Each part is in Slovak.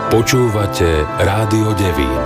Počúvate Rádio Devín.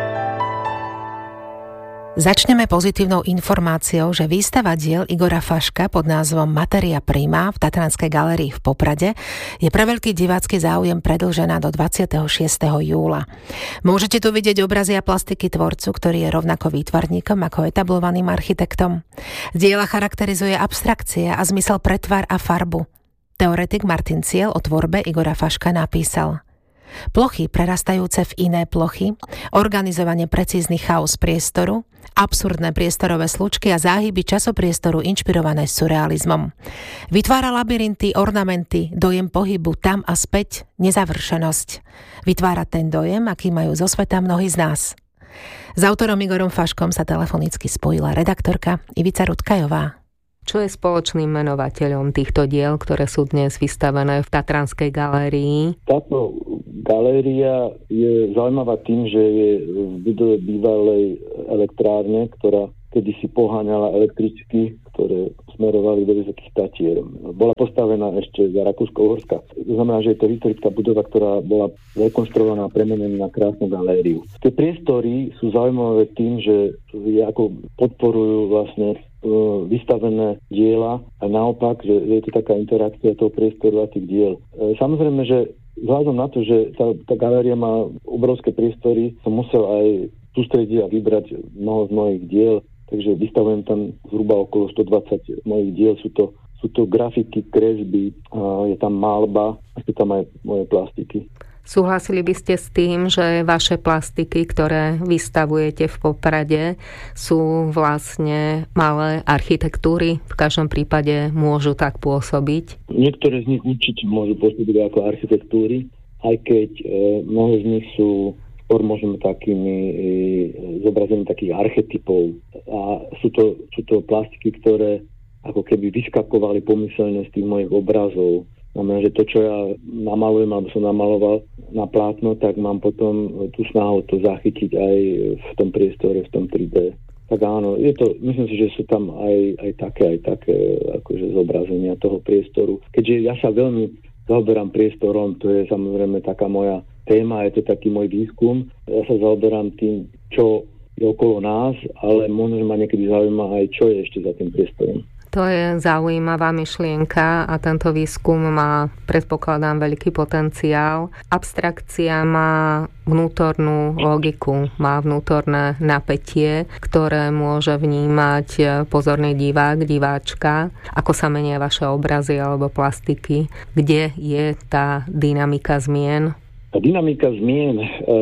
Začneme pozitívnou informáciou, že výstava diel Igora Faška pod názvom Materia Prima v Tatranskej galérii v Poprade je pre veľký divácky záujem predĺžená do 26. júla. Môžete tu vidieť obrazy a plastiky tvorcu, ktorý je rovnako výtvarníkom ako etablovaným architektom. Diela charakterizuje abstrakcie a zmysel pre tvar a farbu. Teoretik Martin Ciel o tvorbe Igora Faška napísal: plochy prerastajúce v iné plochy, organizovanie precízny chaos priestoru, absurdné priestorové slučky a záhyby časopriestoru inšpirované surrealizmom. Vytvára labyrinty, ornamenty, dojem pohybu tam a späť, nezavršenosť. Vytvára ten dojem, aký majú zo sveta mnohí z nás. S autorom Igorom Faškom sa telefonicky spojila redaktorka Ivica Rutkajová. Čo je spoločným menovateľom týchto diel, ktoré sú dnes vystavené v Tatranskej galérii? Táto galéria je zaujímavá tým, že je v budove bývalej elektrárne, ktorá kedysi poháňala električky, ktoré smerovali do Vysokých Tatier. Bola postavená ešte za Rakúsko-Uhorska. To znamená, že je to historická budova, ktorá bola rekonštruovaná a premenená na krásnu galériu. Tie priestory sú zaujímavé tým, že ako podporujú vlastne vystavené diela a naopak, že je to taká interakcia toho priestoru a tých diel. Samozrejme, že vzhľadom na to, že tá galéria má obrovské priestory, som musel aj sústrediť a vybrať mnoho z mojich diel, takže vystavujem tam zhruba okolo 120 mojich diel. Sú to grafiky, kresby, je tam malba a sú tam aj moje plastiky. Súhlasili by ste s tým, že vaše plastiky, ktoré vystavujete v Poprade, sú vlastne malé architektúry? V každom prípade môžu tak pôsobiť? Niektoré z nich určite môžu pôsobiť ako architektúry, aj keď mnohé z nich sú možno takými zobrazením takých archetypov. A sú to plastiky, ktoré ako keby vyskakovali pomyselne z tých mojich obrazov. Znamená, že to, čo ja namalujem, alebo som namaloval na plátno, tak mám potom tú snahu to zachytiť aj v tom priestore, v tom 3D. Tak áno, myslím si, že sú tam aj také akože zobrazenia toho priestoru. Keďže ja sa veľmi zaoberám priestorom, to je samozrejme taká moja téma, je to taký môj výskum. Ja sa zaoberám tým, čo je okolo nás, ale možno ma niekedy zaujíma aj, čo je ešte za tým priestorom. To je zaujímavá myšlienka a tento výskum má, predpokladám, veľký potenciál. Abstrakcia má vnútornú logiku, má vnútorné napätie, ktoré môže vnímať pozorný divák, diváčka, ako sa menia vaše obrazy alebo plastiky, kde je tá dynamika zmien. Tá dynamika zmien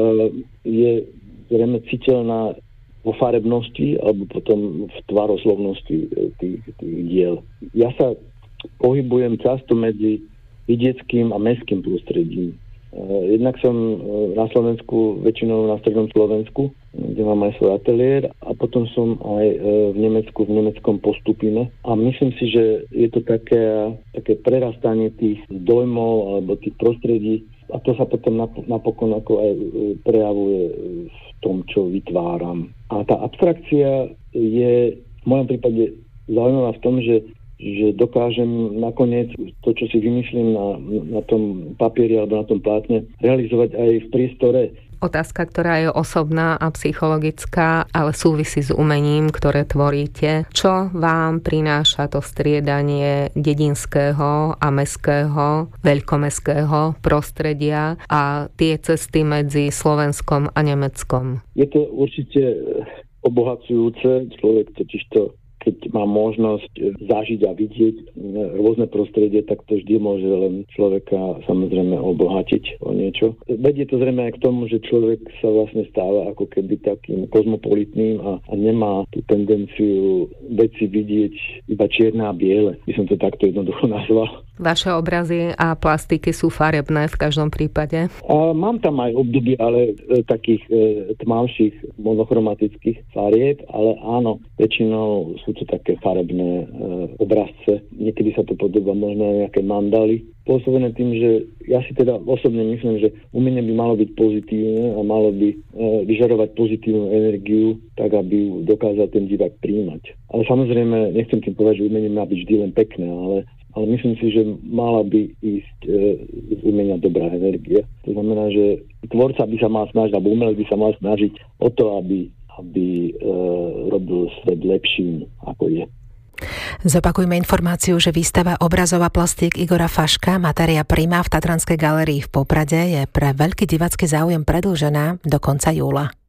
je zrejme citeľná vo farebnosti alebo potom v tvaroslovnosti tých diel. Ja sa pohybujem často medzi vidieckým a mestským prostredím. Jednak som na Slovensku, väčšinou na strednom Slovensku, kde mám aj svoj ateliér, a potom som aj v nemeckom Postupime. A myslím si, že je to také prerastanie tých dojmov alebo tých prostredí, a to sa potom napokon ako aj prejavuje v tom, čo vytváram. A tá abstrakcia je v mojom prípade zaujímavá v tom, že dokážem nakoniec to, čo si vymyslím na tom papieri alebo na tom plátne, realizovať aj v priestore. Otázka, ktorá je osobná a psychologická, ale súvisí s umením, ktoré tvoríte. Čo vám prináša to striedanie dedinského a mestského, veľkomestského prostredia a tie cesty medzi Slovenskom a Nemeckom? Je to určite obohacujúce. Človek totižto, keď má možnosť zažiť a vidieť rôzne prostredie, tak to vždy môže len človeka samozrejme obohatiť o niečo. Vedie to zrejme aj k tomu, že človek sa vlastne stáva ako keby takým kozmopolitným a nemá tú tendenciu veci vidieť iba čierne a biele. By som to takto jednoducho nazval. Vaše obrazy a plastiky sú farebné v každom prípade? Mám tam aj obdobie, ale takých tmavších monochromatických farieb, ale áno, väčšinou sú to také farebné obrazce. Niekedy sa to podobá možno nejaké mandaly, spôsobené tým, že ja si teda osobne myslím, že umenie by malo byť pozitívne a malo by vyžarovať pozitívnu energiu, tak aby ju dokázal ten divák príjmať. Ale samozrejme, nechcem tým povedať, že umenie má byť vždy len pekné, ale myslím si, že mala by ísť z umenia dobrá energia. To znamená, že tvorca by sa mal snažiť, alebo umelec by sa mal snažiť o to, aby robil svet lepším, ako je. Zopakujme informáciu, že výstava obrazov a plastík Igora Faška Materia Prima v Tatranskej galérii v Poprade je pre veľký divácky záujem predĺžená do konca júla.